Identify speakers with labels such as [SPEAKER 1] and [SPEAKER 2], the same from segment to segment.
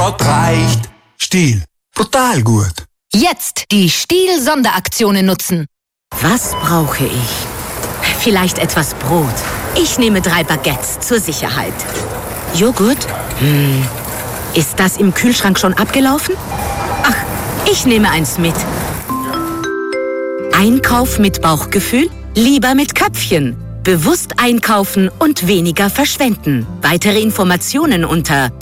[SPEAKER 1] Das reicht. Stihl. Brutal gut.
[SPEAKER 2] Jetzt die Stihl-Sonderaktionen nutzen.
[SPEAKER 3] Was brauche ich? Vielleicht etwas Brot. Ich nehme 3 Baguettes zur Sicherheit. Joghurt? Ist das im Kühlschrank schon abgelaufen? Ach, ich nehme eins mit. Einkauf mit Bauchgefühl? Lieber mit Köpfchen. Bewusst einkaufen und weniger verschwenden. Weitere Informationen unter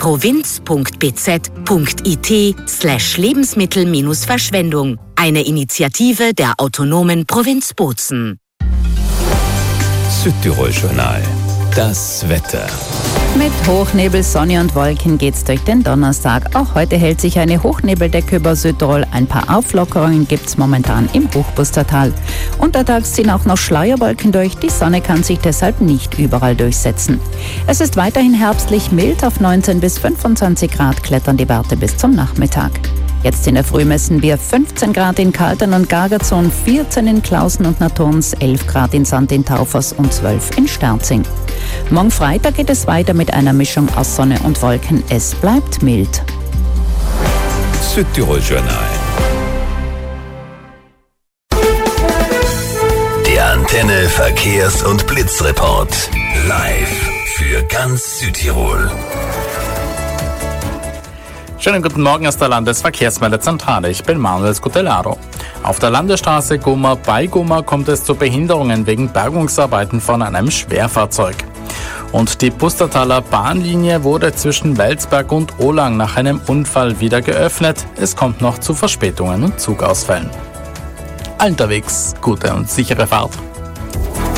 [SPEAKER 3] provinz.bz.it/Lebensmittel-Verschwendung. Eine Initiative der autonomen Provinz Bozen.
[SPEAKER 4] Südtirol-Journal. Das Wetter.
[SPEAKER 5] Mit Hochnebel, Sonne und Wolken geht's durch den Donnerstag. Auch heute hält sich eine Hochnebeldecke über Südtirol. Ein paar Auflockerungen gibt's momentan im Hochbustertal. Untertags ziehen auch noch Schleierwolken durch. Die Sonne kann sich deshalb nicht überall durchsetzen. Es ist weiterhin herbstlich mild. Auf 19 bis 25 Grad klettern die Werte bis zum Nachmittag. Jetzt in der Früh messen wir 15 Grad in Kaltern und Gargazon, 14 in Klausen und Naturns, 11 Grad in Sand in Taufers und 12 in Sterzing. Morgen Freitag geht es weiter mit einer Mischung aus Sonne und Wolken. Es bleibt mild.
[SPEAKER 4] Südtirol-Journal.
[SPEAKER 6] Der Antenne Verkehrs- und Blitzreport. Live für ganz Südtirol.
[SPEAKER 7] Schönen guten Morgen aus der Landesverkehrsmeldezentrale. Ich bin Manuel Scutellaro. Auf der Landesstraße Goma bei Goma kommt es zu Behinderungen wegen Bergungsarbeiten von einem Schwerfahrzeug. Und die Pustertaler Bahnlinie wurde zwischen Welsberg und Ohlang nach einem Unfall wieder geöffnet. Es kommt noch zu Verspätungen und Zugausfällen. Unterwegs gute und sichere Fahrt.